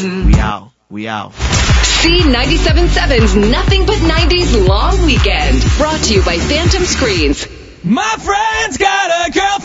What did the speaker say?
We out. We out. C97.7's Nothing But 90s Long Weekend. Brought to you by Phantom Screens. My friend's got a girlfriend.